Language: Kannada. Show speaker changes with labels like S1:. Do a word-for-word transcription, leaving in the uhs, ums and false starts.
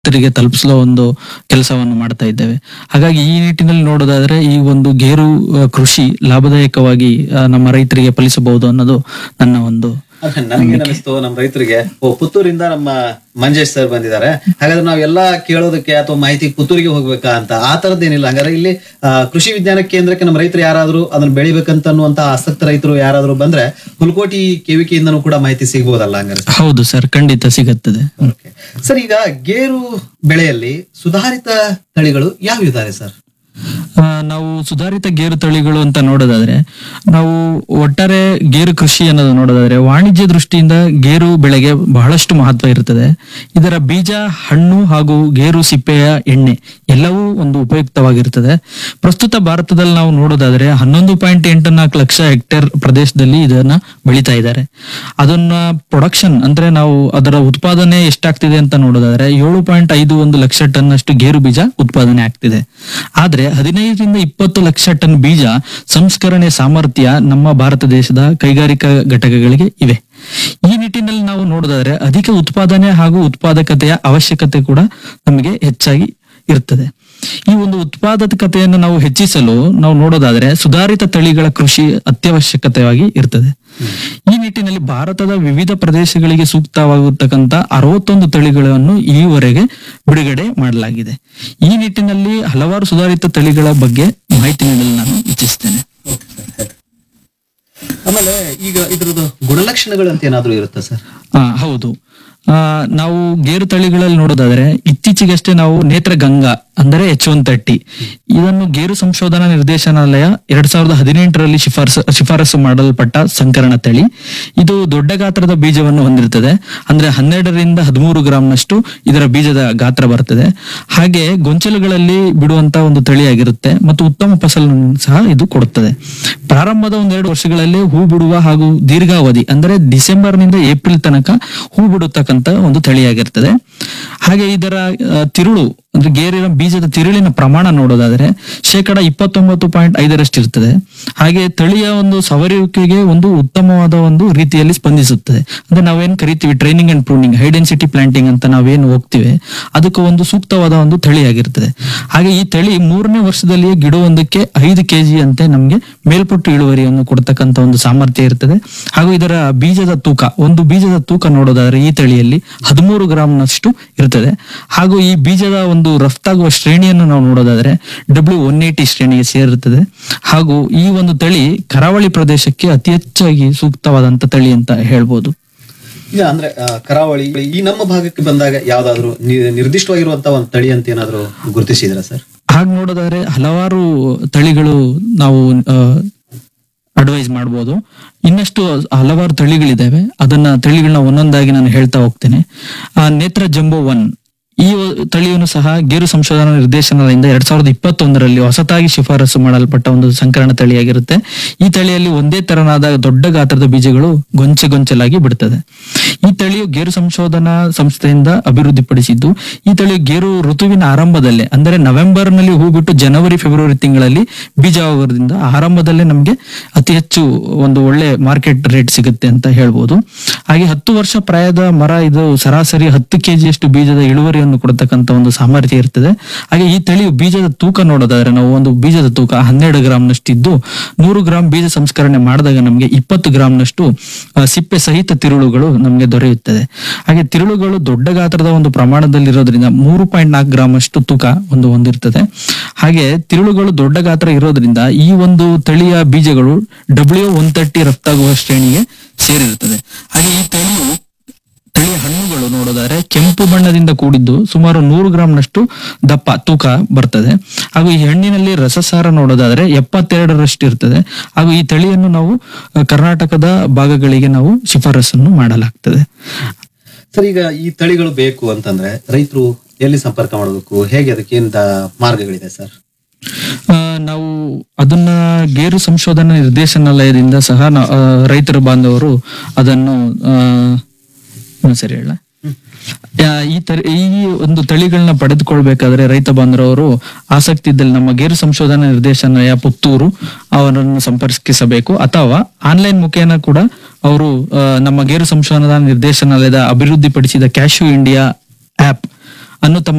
S1: ರೈತರಿಗೆ ತಲುಪಿಸುವ ಒಂದು ಕೆಲಸವನ್ನು ಮಾಡ್ತಾ ಇದ್ದೇವೆ. ಹಾಗಾಗಿ ಈ ನಿಟ್ಟಿನಲ್ಲಿ ನೋಡೋದಾದ್ರೆ ಈ ಒಂದು ಗೇರು ಆ, ಕೃಷಿ ಲಾಭದಾಯಕವಾಗಿ ಆ, ನಮ್ಮ ರೈತರಿಗೆ ಫಲಿಸಬಹುದು ಅನ್ನೋದು ನನ್ನ ಒಂದು
S2: ಅದೇ ನನಗೇನ್ ಅನಿಸ್ತು, ನಮ್ಮ ರೈತರಿಗೆ ಓ ಪುತ್ತೂರಿಂದ ನಮ್ಮ ಮಂಜೇಶ್ ಸರ್ ಬಂದಿದ್ದಾರೆ, ಹಾಗಾದ್ರೆ ನಾವೆಲ್ಲ ಕೇಳೋದಕ್ಕೆ ಅಥವಾ ಮಾಹಿತಿ ಪುತ್ತೂರಿಗೆ ಹೋಗ್ಬೇಕಾ ಅಂತ ಆ ತರದ್ದೇನಿಲ್ಲ. ಹಾಗಾದ್ರೆ ಇಲ್ಲಿ ಆ, ಕೃಷಿ ವಿಜ್ಞಾನ ಕೇಂದ್ರಕ್ಕೆ ನಮ್ಮ ರೈತರು ಯಾರಾದ್ರೂ ಅದನ್ನ ಬೆಳಿಬೇಕಂತ ಅನ್ನುವಂತ ಆಸಕ್ತ ರೈತರು ಯಾರಾದ್ರೂ ಬಂದ್ರೆ ಹುಲ್ಕೋಟಿ ಕೆವಿಕೆಯಿಂದನೂ ಕೂಡ ಮಾಹಿತಿ ಸಿಗ್ಬೋದಲ್ಲ ಹಂಗಾರೆ?
S1: ಹೌದು ಸರ್, ಖಂಡಿತ ಸಿಗುತ್ತದೆ.
S2: ಓಕೆ ಸರ್, ಈಗ ಗೇರು ಬೆಳೆಯಲ್ಲಿ ಸುಧಾರಿತ ತಳಿಗಳು ಯಾವ ಇದಾವೆ ಸರ್?
S1: ಆ, ನಾವು ಸುಧಾರಿತ ಗೇರು ತಳಿಗಳು ಅಂತ ನೋಡೋದಾದ್ರೆ ನಾವು ಒಟ್ಟಾರೆ ಗೇರು ಕೃಷಿ ಅನ್ನೋದು ನೋಡೋದಾದ್ರೆ ವಾಣಿಜ್ಯ ದೃಷ್ಟಿಯಿಂದ ಗೇರು ಬೆಳೆಗೆ ಬಹಳಷ್ಟು ಮಹತ್ವ ಇರುತ್ತದೆ. ಇದರ ಬೀಜ, ಹಣ್ಣು ಹಾಗೂ ಗೇರು ಸಿಪ್ಪೆಯ ಎಣ್ಣೆ ಎಲ್ಲವೂ ಒಂದು ಉಪಯುಕ್ತವಾಗಿರುತ್ತದೆ. ಪ್ರಸ್ತುತ ಭಾರತದಲ್ಲಿ ನಾವು ನೋಡೋದಾದ್ರೆ ಹನ್ನೊಂದು ಪಾಯಿಂಟ್ ಎಂಟು ನಾಲ್ಕು ಲಕ್ಷ ಹೆಕ್ಟೇರ್ ಪ್ರದೇಶದಲ್ಲಿ ಇದನ್ನ ಬೆಳೀತಾ ಇದ್ದಾರೆ. ಅದನ್ನ ಪ್ರೊಡಕ್ಷನ್ ಅಂದ್ರೆ ನಾವು ಅದರ ಉತ್ಪಾದನೆ ಎಷ್ಟಾಗ್ತಿದೆ ಅಂತ ನೋಡೋದಾದ್ರೆ ಏಳು ಪಾಯಿಂಟ್ ಐದು ಒಂದು ಲಕ್ಷ ಟನ್ ಅಷ್ಟು ಗೇರು ಬೀಜ ಉತ್ಪಾದನೆ ಆಗ್ತಿದೆ. ಆದ್ರೆ ಹದಿನೈದರಿಂದ ಇಪ್ಪತ್ತು ಲಕ್ಷ ಟನ್ ಬೀಜ ಸಂಸ್ಕರಣೆ ಸಾಮರ್ಥ್ಯ ನಮ್ಮ ಭಾರತ ದೇಶದ ಕೈಗಾರಿಕಾ ಘಟಕಗಳಿಗೆ ಇವೆ. ಈ ನಿಟ್ಟಿನಲ್ಲಿ ನಾವು ನೋಡೋದಾದ್ರೆ ಅಧಿಕ ಉತ್ಪಾದನೆ ಹಾಗೂ ಉತ್ಪಾದಕತೆಯ ಅವಶ್ಯಕತೆ ಕೂಡ ನಮಗೆ ಹೆಚ್ಚಾಗಿ ಇರ್ತದೆ. ಈ ಒಂದು ಉತ್ಪಾದಕತೆಯನ್ನು ನಾವು ಹೆಚ್ಚಿಸಲು ನಾವು ನೋಡೋದಾದ್ರೆ ಸುಧಾರಿತ ತಳಿಗಳ ಕೃಷಿ ಅತ್ಯವಶ್ಯಕತೆಯಾಗಿ ಇರ್ತದೆ. ಈ ನಿಟ್ಟಿನಲ್ಲಿ ಭಾರತದ ವಿವಿಧ ಪ್ರದೇಶಗಳಿಗೆ ಸೂಕ್ತವಾಗಿರ್ತಕ್ಕಂಥ ಅರವತ್ತೊಂದು ತಳಿಗಳನ್ನು ಈವರೆಗೆ ಬಿಡುಗಡೆ ಮಾಡಲಾಗಿದೆ. ಈ ನಿಟ್ಟಿನಲ್ಲಿ ಹಲವಾರು ಸುಧಾರಿತ ತಳಿಗಳ ಬಗ್ಗೆ ಮಾಹಿತಿ ನೀಡಲು ನಾನು ಇಚ್ಛಿಸ್ತೇನೆ.
S2: ಆಮೇಲೆ ಈಗ ಇದ್ರದ್ದು ಗುಣಲಕ್ಷಣಗಳು ಅಂತ ಏನಾದ್ರೂ ಇರುತ್ತಾ ಸರ್?
S1: ಆ, ಹೌದು. ಆ, ನಾವು ಗೇರು ತಳಿಗಳಲ್ಲಿ ನೋಡೋದಾದ್ರೆ ಇತ್ತೀಚೆಗಷ್ಟೇ ನಾವು ನೇತ್ರಗಂಗಾ ಅಂದರೆ ಎಚ್ ಒನ್ ತರ್ಟಿ ಇದನ್ನು ಗೇರು ಸಂಶೋಧನಾ ನಿರ್ದೇಶನಾಲಯ ಎರಡ್ ಸಾವಿರದ ಹದಿನೆಂಟರಲ್ಲಿ ಶಿಫಾರಸು ಶಿಫಾರಸು ಮಾಡಲ್ಪಟ್ಟ ಸಂಕರಣ ತಳಿ. ಇದು ದೊಡ್ಡ ಗಾತ್ರದ ಬೀಜವನ್ನು ಹೊಂದಿರುತ್ತದೆ. ಅಂದ್ರೆ ಹನ್ನೆರಡರಿಂದ ಹದಿಮೂರು ಗ್ರಾಂನಷ್ಟು ಇದರ ಬೀಜದ ಗಾತ್ರ ಬರ್ತದೆ. ಹಾಗೆ ಗೊಂಚಲುಗಳಲ್ಲಿ ಬಿಡುವಂತ ಒಂದು ತಳಿಯಾಗಿರುತ್ತೆ ಮತ್ತು ಉತ್ತಮ ಫಸಲನ್ನು ಸಹ ಇದು ಕೊಡುತ್ತದೆ. ಪ್ರಾರಂಭದ ಒಂದೆರಡು ವರ್ಷಗಳಲ್ಲಿ ಹೂ ಬಿಡುವ ಹಾಗೂ ದೀರ್ಘಾವಧಿ ಅಂದ್ರೆ ಡಿಸೆಂಬರ್ ನಿಂದ ಏಪ್ರಿಲ್ ತನಕ ಹೂ ಬಿಡುತ್ತಕ್ಕಂತ ಒಂದು ತಳಿಯಾಗಿರ್ತದೆ. ಹಾಗೆ ಇದರ ಆ, ತಿರುಳು ಅಂದ್ರೆ ಗೇರಿನ ಬೀಜದ ತಿರುಳಿನ ಪ್ರಮಾಣ ನೋಡೋದಾದ್ರೆ ಶೇಕಡ ಇಪ್ಪತ್ತೊಂಬತ್ತು ಪಾಯಿಂಟ್ ಐದರಷ್ಟು ಇರ್ತದೆ. ಹಾಗೆ ತಳಿಯ ಒಂದು ಸವರುವಿಕೆಗೆ ಒಂದು ಉತ್ತಮವಾದ ಒಂದು ರೀತಿಯಲ್ಲಿ ಸ್ಪಂದಿಸುತ್ತದೆ. ಅಂದ್ರೆ ನಾವೇನ್ ಕರಿತೀವಿ training and pruning, high density planting ಅಂತ ನಾವೇನು ಹೋಗ್ತಿವಿ ಅದಕ್ಕೆ ಒಂದು ಸೂಕ್ತವಾದ ಒಂದು ತಳಿಯಾಗಿರ್ತದೆ. ಹಾಗೆ ಈ ತಳಿ ಮೂರನೇ ವರ್ಷದಲ್ಲಿಯೇ ಗಿಡವೊಂದಕ್ಕೆ ಐದು ಕೆಜಿ ಅಂತೆ ನಮ್ಗೆ ಮೇಲ್ಪಟ್ಟು ಇಳುವರಿಯನ್ನು ಕೊಡ್ತಕ್ಕಂತ ಒಂದು ಸಾಮರ್ಥ್ಯ ಇರ್ತದೆ. ಹಾಗೂ ಇದರ ಬೀಜದ ತೂಕ, ಒಂದು ಬೀಜದ ತೂಕ ನೋಡೋದಾದ್ರೆ ಈ ತಳಿಯಲ್ಲಿ ಹದಿಮೂರು ಗ್ರಾಂನಷ್ಟು ಇರ್ತದೆ. ಹಾಗೂ ಈ ಬೀಜದ ಒಂದು ರಫ್ತಾಗುವ ಶ್ರೇಣಿಯನ್ನು ನಾವು ನೋಡೋದಾದ್ರೆ ಡಬ್ಲ್ಯೂ ಒನ್ ಏಟಿ ಶ್ರೇಣಿಗೆ ಸೇರುತ್ತದೆ. ಹಾಗೂ ಈ ಒಂದು ತಳಿ ಕರಾವಳಿ ಪ್ರದೇಶಕ್ಕೆ ಅತಿ ಹೆಚ್ಚಾಗಿ ಸೂಕ್ತವಾದಂತ ತಳಿ ಅಂತ ಹೇಳ್ಬೋದು.
S2: ಈಗ ಅಂದ್ರೆ ಆ, ಕರಾವಳಿ ಈ ನಮ್ಮ ಭಾಗಕ್ಕೆ ಬಂದಾಗ ಯಾವ್ದಾದ್ರು ನಿ- ನಿರ್ದಿಷ್ಟವಾಗಿರುವಂತ ಒಂದು ತಳಿ ಅಂತ ಏನಾದ್ರು ಗುರುತಿಸಿದ್ರ ಸರ್?
S1: ಹಾಗೆ ನೋಡೋದಾದ್ರೆ ಹಲವಾರು ತಳಿಗಳು ನಾವು ಅಡ್ವೈಸ್ ಮಾಡ್ಬೋದು. ಇನ್ನಷ್ಟು ಹಲವಾರು ತಳಿಗಳಿದಾವೆ. ಅದನ್ನ ತಳಿಗಳನ್ನ ಒಂದೊಂದಾಗಿ ನಾನು ಹೇಳ್ತಾ ಹೋಗ್ತೇನೆ. ಆ, ನೇತ್ರ ಜಂಬೋ ಒನ್ ಈ ತಳಿಯನ್ನು ಸಹ ಗೇರು ಸಂಶೋಧನಾ ನಿರ್ದೇಶನಾಲಯದಿಂದ ಎರಡ್ ಸಾವಿರದ ಇಪ್ಪತ್ತೊಂದರಲ್ಲಿ ಹೊಸತಾಗಿ ಶಿಫಾರಸು ಮಾಡಲ್ಪಟ್ಟ ಒಂದು ಸಂಕರಣ ತಳಿಯಾಗಿರುತ್ತೆ. ಈ ತಳಿಯಲ್ಲಿ ಒಂದೇ ತರನಾದ ದೊಡ್ಡ ಗಾತ್ರದ ಬೀಜಗಳು ಗೊಂಚೆ ಗೊಂಚಲಾಗಿ ಬಿಡುತ್ತದೆ. ಈ ತಳಿಯು ಗೇರು ಸಂಶೋಧನಾ ಸಂಸ್ಥೆಯಿಂದ ಅಭಿವೃದ್ಧಿಪಡಿಸಿದ್ದು, ಈ ತಳಿಯು ಗೇರು ಋತುವಿನ ಆರಂಭದಲ್ಲೇ ಅಂದರೆ ನವೆಂಬರ್ ನಲ್ಲಿ ಹೂ ಬಿಟ್ಟು ಜನವರಿ ಫೆಬ್ರವರಿ ತಿಂಗಳಲ್ಲಿ ಬೀಜ ಆಗೋದ್ರಿಂದ ಆರಂಭದಲ್ಲೇ ನಮ್ಗೆ ಅತಿ ಹೆಚ್ಚು ಒಂದು ಒಳ್ಳೆ ಮಾರ್ಕೆಟ್ ರೇಟ್ ಸಿಗುತ್ತೆ ಅಂತ ಹೇಳ್ಬೋದು. ಹಾಗೆ ಹತ್ತು ವರ್ಷ ಪ್ರಾಯದ ಮರ ಇದು ಸರಾಸರಿ ಹತ್ತು ಕೆಜಿಯಷ್ಟು ಬೀಜದ ಇಳುವರಿಯನ್ನು ಕೊಡತಕ್ಕಂತ ಒಂದು ಸಾಮರ್ಥ್ಯ ಇರ್ತದೆ. ಹಾಗೆ ಈ ತಳಿಯು ಬೀಜದ ತೂಕ ನೋಡೋದಾದ್ರೆ ನಾವು ಒಂದು ಬೀಜದ ತೂಕ ಹನ್ನೆರಡು ಗ್ರಾಂನಷ್ಟು ಇದ್ದು ನೂರು ಗ್ರಾಂ ಬೀಜ ಸಂಸ್ಕರಣೆ ಮಾಡಿದಾಗ ನಮಗೆ ಇಪ್ಪತ್ತು ಗ್ರಾಂನಷ್ಟು ಆ, ಸಿಪ್ಪೆ ಸಹಿತ ತಿರುಳುಗಳು ನಮಗೆ ದೊರೆಯುತ್ತದೆ. ಹಾಗೆ ತಿರುಳುಗಳು ದೊಡ್ಡ ಗಾತ್ರದ ಒಂದು ಪ್ರಮಾಣದಲ್ಲಿರೋದ್ರಿಂದ ಮೂರು ಪಾಯಿಂಟ್ ನಾಲ್ಕು ಗ್ರಾಂ ಅಷ್ಟು ತೂಕ ಒಂದು ಹೊಂದಿರ್ತದೆ. ಹಾಗೆ ತಿರುಳುಗಳು ದೊಡ್ಡ ಗಾತ್ರ ಇರೋದ್ರಿಂದ ಈ ಒಂದು ತಳಿಯ ಬೀಜಗಳು ಡಬ್ಲ್ಯೂ ಒನ್ ತರ್ಟಿ ರಫ್ತಾಗುವ ಶ್ರೇಣಿಗೆ ಸೇರಿರುತ್ತದೆ. ಹಾಗೆ ಈ ತಳಿಯು ತಳಿಯ ಹಣ್ಣುಗಳು ನೋಡೋದಾದ್ರೆ ಕೆಂಪು ಬಣ್ಣದಿಂದ ಕೂಡಿದ್ದು ಸುಮಾರು ನೂರು ಗ್ರಾಂನಷ್ಟು ದಪ್ಪ ತೂಕ ಬರ್ತದೆ. ಹಾಗೂ ಈ ಹಣ್ಣಿನಲ್ಲಿ ರಸಸಾರ ನೋಡೋದಾದ್ರೆ ಎಪ್ಪತ್ತೆರಡರಷ್ಟು ಇರ್ತದೆ. ಹಾಗೂ ಈ ತಳಿಯನ್ನು ನಾವು ಅಹ್, ಕರ್ನಾಟಕದ ಭಾಗಗಳಿಗೆ ನಾವು ಶಿಫಾರಸನ್ನು ಮಾಡಲಾಗ್ತದೆ.
S2: ಸರ್, ಈಗ ಈ ತಳಿಗಳು ಬೇಕು ಅಂತಂದ್ರೆ ರೈತರು ಎಲ್ಲಿ ಸಂಪರ್ಕ ಮಾಡಬೇಕು, ಹೇಗೆ ಅದಕ್ಕೆ ಏನ್ ದ- ಮಾರ್ಗಗಳಿದೆ ಸರ್?
S1: ಆ, ನಾವು ಅದನ್ನ ಗೇರು ಸಂಶೋಧನಾ ನಿರ್ದೇಶನಾಲಯದಿಂದ ಸಹ ನಾ- ಆ, ರೈತರ ಬಾಂಧವರು ಅದನ್ನು ಆ, ಇನ್ನೊಂದ್ ಸರಿ ಹೇಳ ಈ ತರ ಈ ಒಂದು ತಳಿಗಳನ್ನ ಪಡೆದುಕೊಳ್ಬೇಕಾದ್ರೆ ರೈತ ಬಾಂಧವರು ಆಸಕ್ತಿ ಇದ್ದಲ್ಲಿ ನಮ್ಮ ಗೇರು ಸಂಶೋಧನಾ ನಿರ್ದೇಶನಾಲಯ ಪುತ್ತೂರು ಅವರನ್ನು ಸಂಪರ್ಕಿಸಬೇಕು. ಅಥವಾ ಆನ್ಲೈನ್ ಮುಖೇನ ಕೂಡ ಅವರು ನಮ್ಮ ಗೇರು ಸಂಶೋಧನಾ ನಿರ್ದೇಶನಾಲಯದ ಅಭಿವೃದ್ಧಿಪಡಿಸಿದ ಕ್ಯಾಶ್ಯೂ ಇಂಡಿಯಾ ಆಪ್ ಅನ್ನೋ ತಮ್ಮ